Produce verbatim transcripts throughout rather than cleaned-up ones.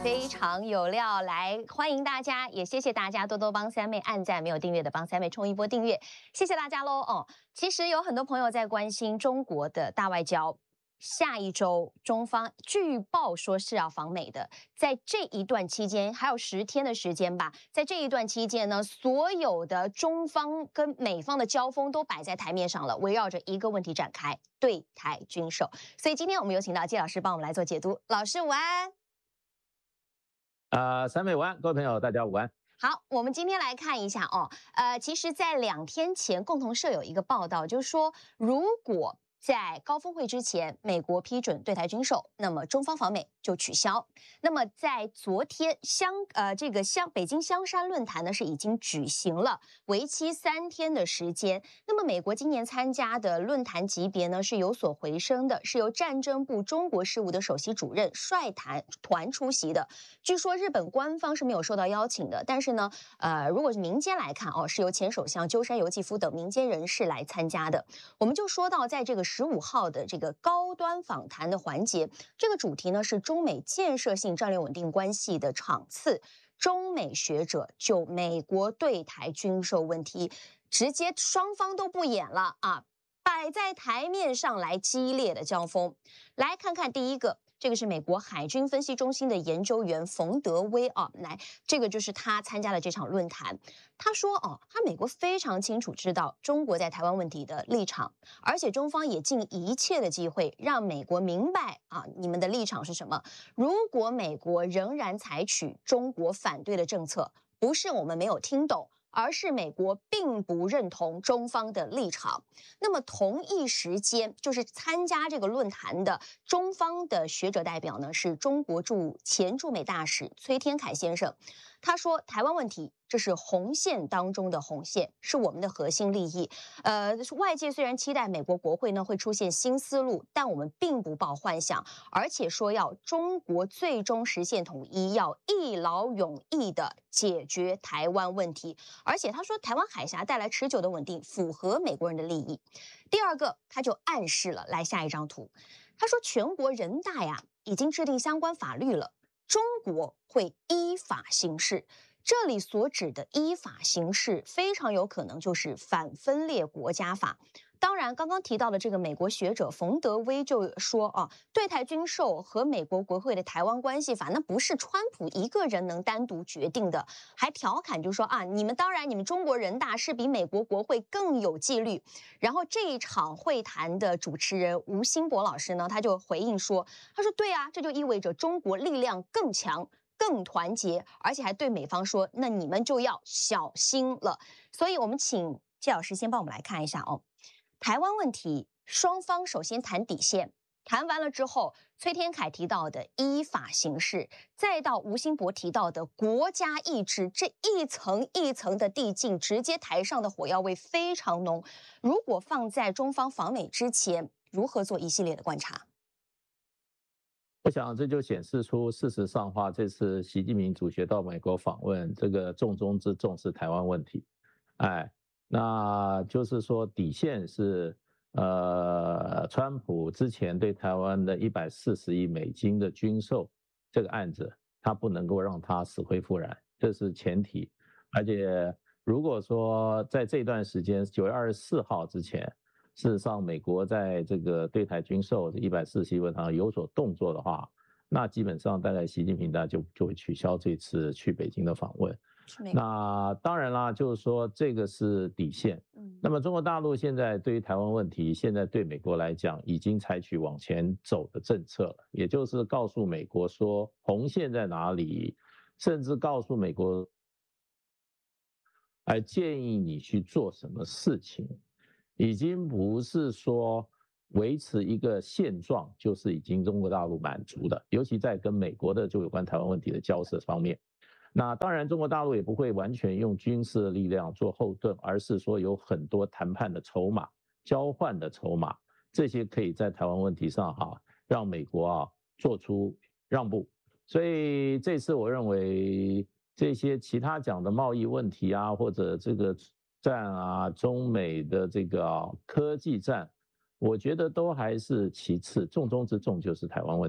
非常有料，来欢迎大家，也谢谢大家多多帮三妹按赞，没有订阅的帮三妹冲一波订阅，谢谢大家喽哦。其实有很多朋友在关心中国的大外交。下一周，中方据报说是要访美的，在这一段期间，还有十天的时间吧。在这一段期间呢，所有的中方跟美方的交锋都摆在台面上了，围绕着一个问题展开：对台军售。所以今天我们有请到季老师帮我们来做解读。老师午安。 呃，三妹午安，各位朋友，大家午安。 好，我们今天来看一下哦，呃，其实，在两天前，共同社有一个报道，就是说，如果在高峰会之前，美国批准对台军售，那么中方访美就取消。那么在昨天香呃这个香北京香山论坛呢是已经举行了，为期三天的时间。那么美国今年参加的论坛级别呢是有所回升的，是由战争部中国事务的首席主任率团团出席的。据说日本官方是没有受到邀请的，但是呢，呃，如果是民间来看哦，是由前首相鸠山由纪夫等民间人士来参加的。我们就说到在这个十五号的这个高端访谈的环节，这个主题呢是中美建设性战略稳定关系的场次。中美学者就美国对台军售问题，直接双方都不演了啊，摆在台面上来激烈的交锋。来看看第一个。这个是美国海军分析中心的研究员冯德威啊，来，这个就是他参加了这场论坛。他说哦，他美国非常清楚知道中国在台湾问题的立场，而且中方也尽一切的机会让美国明白啊，你们的立场是什么。如果美国仍然采取中国反对的政策，不是我们没有听懂，而是美国并不认同中方的立场。那么同一时间，就是参加这个论坛的中方的学者代表呢，是中国驻前驻美大使崔天凯先生。他说，台湾问题这是红线当中的红线，是我们的核心利益。呃，外界虽然期待美国国会呢会出现新思路，但我们并不抱幻想，而且说要中国最终实现统一，要一劳永逸的解决台湾问题。而且他说，台湾海峡带来持久的稳定，符合美国人的利益。第二个，他就暗示了，来下一张图，他说全国人大呀已经制定相关法律了，中国会依法行事。这里所指的依法行事，非常有可能就是反分裂国家法。当然，刚刚提到的这个美国学者冯德威就说啊，对台军售和美国国会的台湾关系法，那不是川普一个人能单独决定的。还调侃就说啊，你们当然你们中国人大是比美国国会更有纪律。然后这一场会谈的主持人吴兴博老师呢，他就回应说，他说对啊，这就意味着中国力量更强。更团结，而且还对美方说，那你们就要小心了。所以我们请季老师先帮我们来看一下哦，台湾问题，双方首先谈底线，谈完了之后，崔天凯提到的依法行事，再到吴兴博提到的国家意志，这一层一层的递进，直接台上的火药味非常浓。如果放在中方访美之前，如何做一系列的观察？ 我想这就显示出，事实上话，这次习近平主席到美国访问，这个重中之重是台湾问题。哎，那就是说底线是，呃，川普之前对台湾的一百四十亿美金的军售这个案子，他不能够让它死灰复燃，这是前提。而且如果说在这段时间，九月二十四号之前，事实上，美国在这个对台军售一百四十亿上有所动作的话，那基本上大概习近平大就就会取消这次去北京的访问。那当然啦，就是说这个是底线。嗯，那么中国大陆现在对于台湾问题，现在对美国来讲已经采取往前走的政策了，也就是告诉美国说红线在哪里，甚至告诉美国，还建议你去做什么事情。已经不是说维持一个现状，就是已经中国大陆满足的，尤其在跟美国的就有关台湾问题的交涉方面。那当然，中国大陆也不会完全用军事的力量做后盾，而是说有很多谈判的筹码、交换的筹码，这些可以在台湾问题上哈，让美国啊做出让步。所以这次我认为这些其他讲的贸易问题啊，或者这个战啊，中美的这个、啊、科技战，我觉得都还是其次，重中之重就是台湾问题。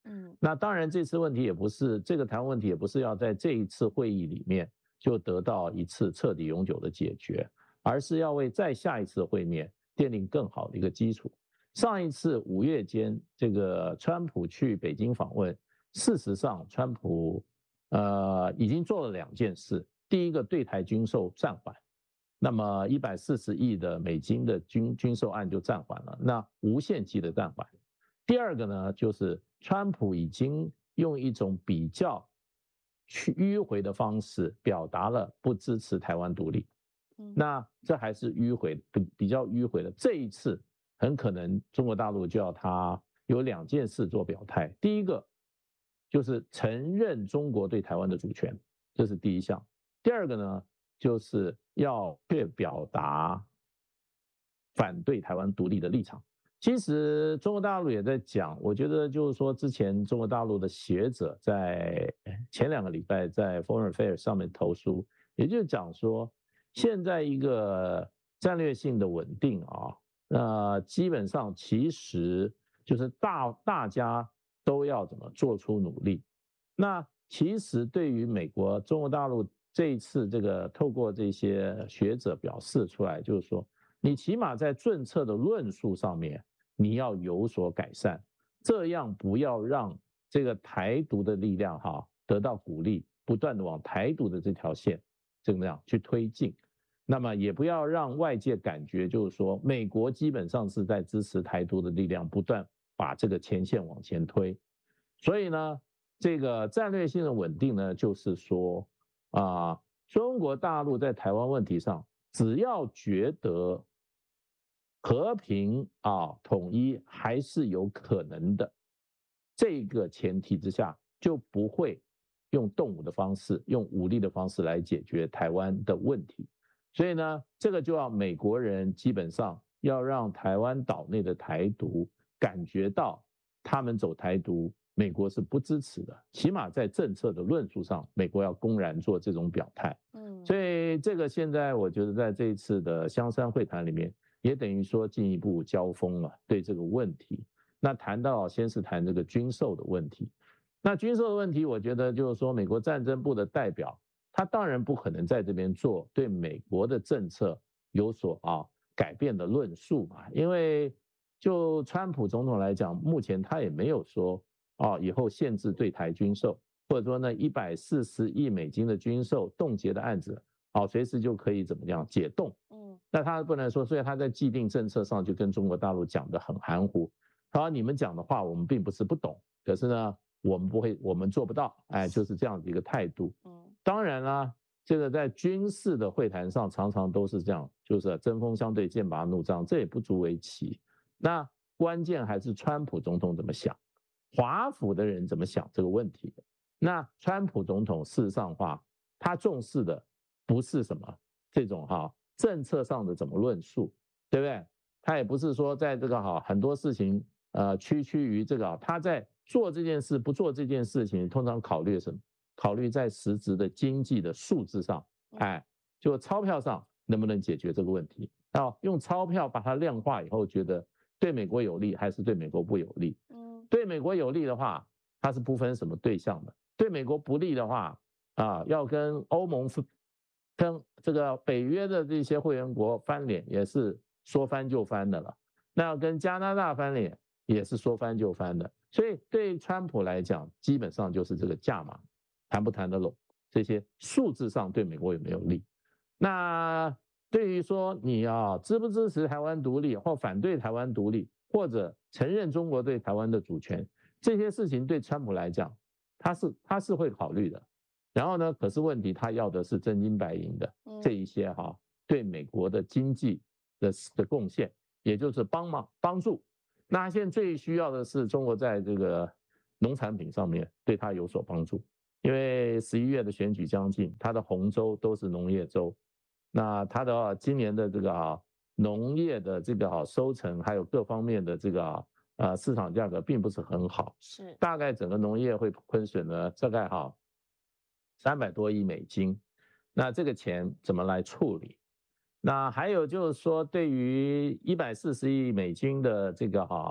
嗯， 那当然，这次问题也不是这个台湾问题，也不是要在这一次会议里面就得到一次彻底永久的解决，而是要为再下一次会面奠定更好的一个基础。上一次五月间，这个川普去北京访问，事实上，川普呃已经做了两件事。第一个，对台军售暂缓，那么一百四十亿的美金的军军售案就暂缓了，那无限期的暂缓。第二个呢，就是川普已经用一种比较去迂回的方式表达了不支持台湾独立。那这还是迂回，比比较迂回的。这一次很可能中国大陆就要他有两件事做表态。第一个就是承认中国对台湾的主权，这是第一项。第二个呢，就是要去表达反对台湾独立的立场。其实中国大陆也在讲，我觉得就是说，之前中国大陆的学者在前两个礼拜在 Foreign Affairs 上面投书，也就是讲说，现在一个战略性的稳定啊，呃，基本上其实就是大大家都要怎么做出努力。那其实对于美国、中国大陆这一次这个透过这些学者表示出来，就是说，你起码在政策的论述上面，你要有所改善，这样不要让这个台独的力量哈得到鼓励，不断的往台独的这条线怎么样去推进。那么也不要让外界感觉就是说，美国基本上是在支持台独的力量，不断把这个前线往前推。所以呢，这个战略性的稳定呢，就是说啊，中国大陆在台湾问题上，只要觉得和平啊统一还是有可能的，这个前提之下，就不会用动武的方式、用武力的方式来解决台湾的问题。所以呢，这个就要美国人基本上要让台湾岛内的台独感觉到，他们走台独，美国是不支持的，起码在政策的论述上，美国要公然做这种表态。嗯，所以这个现在我觉得在这一次的香山会谈里面，也等于说进一步交锋了，对这个问题。那谈到先是谈这个军售的问题，那军售的问题，我觉得就是说美国战争部的代表，他当然不可能在这边做对美国的政策有所啊改变的论述嘛，因为就川普总统来讲，目前他也没有说啊以后限制对台军售，或者说呢一百四十亿美金的军售冻结的案子，啊随时就可以怎么样解冻。嗯，那他不能说，所以他在既定政策上就跟中国大陆讲得很含糊，他说你们讲的话我们并不是不懂，可是呢我们不会，我们做不到，哎，就是这样的一个态度。嗯，当然啦，这个在军事的会谈上常常都是这样，就是针锋相对、剑拔弩张，这也不足为奇。那关键还是川普总统怎么想，华府的人怎么想这个问题。那川普总统事实上话，他重视的不是什么这种哈政策上的怎么论述，对不对？他也不是说在这个哈很多事情呃区区于这个，他在做这件事不做这件事情，通常考虑什么？考虑在实质的经济的数字上，哎，就钞票上能不能解决这个问题？啊，用钞票把它量化以后，觉得对美国有利还是对美国不有利？嗯，对美国有利的话，它是不分什么对象的；对美国不利的话，啊，要跟欧盟、跟这个北约的这些会员国翻脸，也是说翻就翻的了。那要跟加拿大翻脸，也是说翻就翻的。所以对川普来讲，基本上就是这个价码谈不谈得拢，这些数字上对美国有没有利？那对于说你啊支不支持台湾独立，或反对台湾独立，或者承认中国对台湾的主权，这些事情对川普来讲，他是他是会考虑的。然后呢，可是问题他要的是真金白银的这一些哈、啊，对美国的经济的的贡献，也就是帮忙帮助。那现在最需要的是中国在这个农产品上面对他有所帮助，因为十一月的选举将近，他的红州都是农业州，那他的、啊、今年的这个啊农业的这个啊收成，还有各方面的这个啊呃市场价格并不是很好，是大概整个农业会亏损呢，大概哈三百多亿美金，那这个钱怎么来处理？那还有就是说，对于一百四十亿美金的这个哈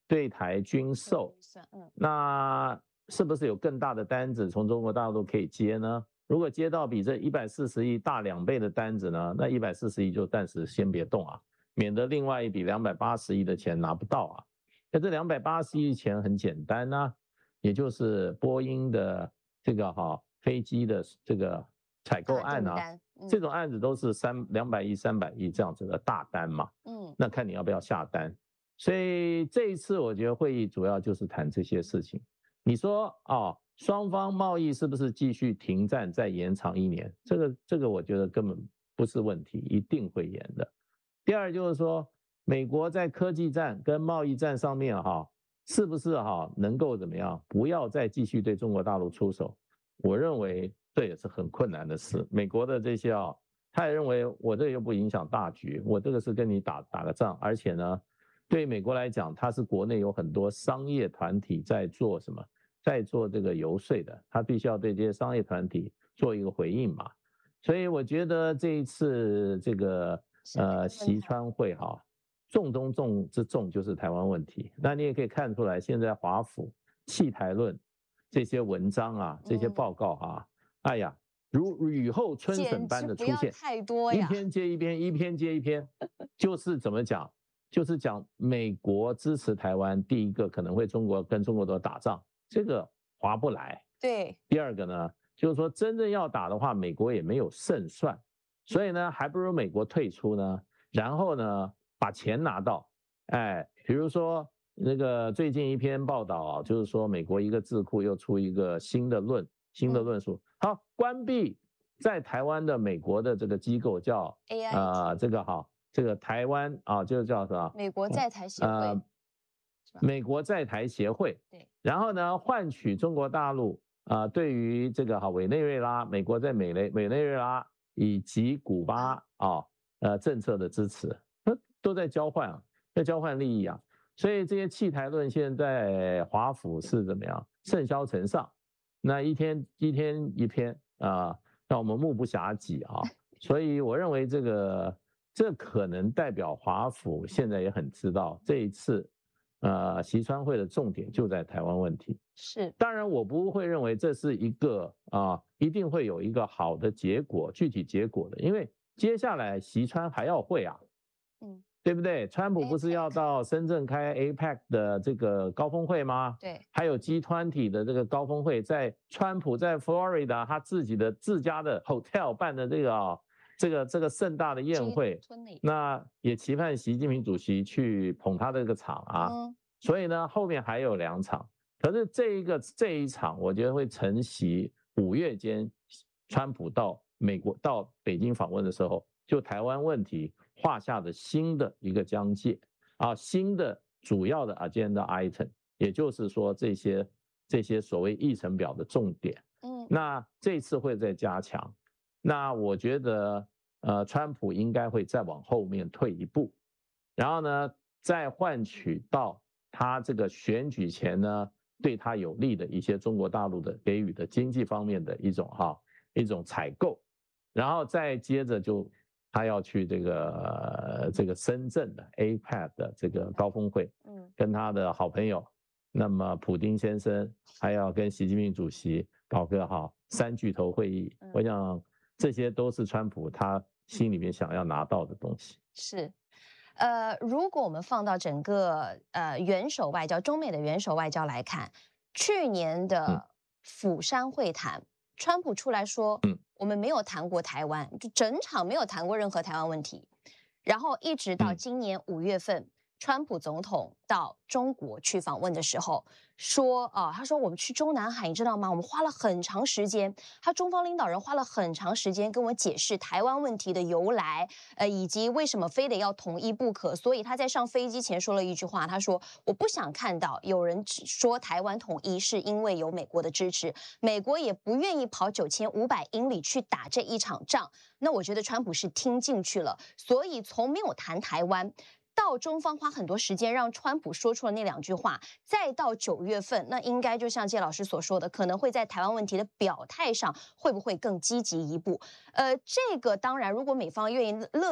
对台军售， 嗯， 那是不是有更大的单子从中国大陆可以接呢？如果接到比这一百四十亿大两倍的单子呢，那一百四十亿就暂时先别动啊，免得另外一笔两百八十亿的钱拿不到啊。那这两百八十亿钱很简单呐、啊，也就是波音的这个哈、哦、飞机的这个采购案啊，嗯、这种案子都是三两百亿、三百亿这样子的大单嘛。嗯，那看你要不要下单。所以这一次我觉得会议主要就是谈这些事情。你说哦，双方贸易是不是继续停战再延长一年？这个这个我觉得根本不是问题，一定会延的。第二就是说，美国在科技战跟贸易战上面哈，是不是哈能够怎么样，不要再继续对中国大陆出手？我认为这也是很困难的事。美国的这些啊，他也认为我这又不影响大局，我这个是跟你打打个仗，而且呢。对美国来讲，它是国内有很多商业团体在做什么，在做这个游说的，它必须要对这些商业团体做一个回应嘛。所以我觉得这一次这个呃习川会哈，重中重之重就是台湾问题。那你也可以看出来，现在华府弃台论这些文章啊，这些报告啊，哎呀，如雨后春笋般的出现， 太多呀， 一篇接一篇，一篇接一篇，就是怎么讲？就是讲美国支持台湾，第一个可能会中国跟中国都打仗，这个划不来。 对。 第二个呢，就是说真正要打的话，美国也没有胜算，所以呢，还不如美国退出呢，然后呢把钱拿到。哎，比如说那个最近一篇报道啊，就是说美国一个智库又出一个新的论新的论述，好，关闭在台湾的美国的这个机构叫 A I 呃这个哈。这个台湾啊，就叫什么？ 美国在台协会，呃， 美国在台协会。 对。 然后呢，换取中国大陆啊、呃，对于这个哈委内瑞拉，美国在美内委内瑞拉以及古巴啊呃政策的支持，都在交换啊，在交换利益啊。所以这些弃台论现在华府是怎么样？甚嚣尘上，那一天一天一篇啊、呃，让我们目不暇接啊。所以我认为这个。这可能代表华府现在也很知道这一次，呃，习川会的重点就在台湾问题。 是， 当然我不会认为这是一个啊、呃，一定会有一个好的结果，具体结果的，因为接下来习川还要会啊，嗯，对不对？川普不是要到深圳开 A P E C 的这个高峰会吗？ 对， 还有 G 二十 的这个高峰会，在川普在 Florida 他自己的自家的 hotel 办的这个啊。这个这个盛大的宴会，那也期盼习近平主席去捧他这个场啊。嗯、所以呢，后面还有两场。可是这一个这一场，我觉得会承袭五月间，川普到美国到北京访问的时候，就台湾问题画下的新的一个疆界啊，新的主要的 agenda item， 也就是说这些这些所谓议程表的重点。嗯，那这次会再加强。那我觉得，呃，川普应该会再往后面退一步，然后呢，再换取到他这个选举前呢，对他有利的一些中国大陆的给予的经济方面的一种哈一种采购，然后再接着就他要去这个、呃、这个深圳的 A P E C 的这个高峰会，嗯，跟他的好朋友，那么普丁先生还要跟习近平主席搞个哈三巨头会议，我想。这些都是川普他心里面想要拿到的东西。 是，呃，如果我们放到整个呃元首外交，中美的元首外交来看，去年的釜山会谈，嗯、川普出来说，嗯，我们没有谈过台湾，就整场没有谈过任何台湾问题，然后一直到今年五月份。嗯川普总统到中国去访问的时候说啊、呃，他说我们去中南海，你知道吗？我们花了很长时间，他中方领导人花了很长时间跟我解释台湾问题的由来，呃，以及为什么非得要统一不可。所以他在上飞机前说了一句话，他说我不想看到有人说台湾统一是因为有美国的支持，美国也不愿意跑九千五百英里去打这一场仗。那我觉得川普是听进去了，所以从没有谈台湾。到中方花很多时间让川普说出了那两句话，再到九月份，那应该就像谢老师所说的，可能会在台湾问题的表态上会不会更积极一步？呃，这个当然，如果美方愿意乐。